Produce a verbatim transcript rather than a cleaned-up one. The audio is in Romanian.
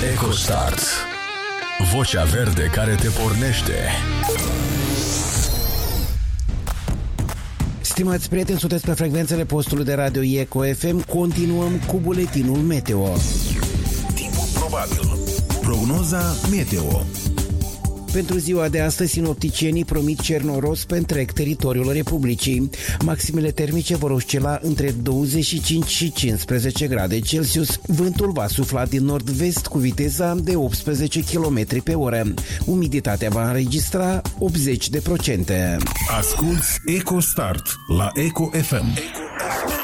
EcoStart. Vocea verde care te pornește. Stimați prieteni, sunteți pe frecvențele postului de radio Eco F M. Continuăm cu buletinul meteo. Timpul probabil. Prognoza meteo. Pentru ziua de astăzi, sinopticienii promit cer noros pe întreg teritoriul Republicii. Maximele termice vor oscila între douăzeci și cinci și cincisprezece grade Celsius. Vântul va sufla din nord-vest cu viteza de optsprezece kilometri pe oră. Umiditatea va înregistra optzeci de procente. Asculți EcoStart la Eco F M.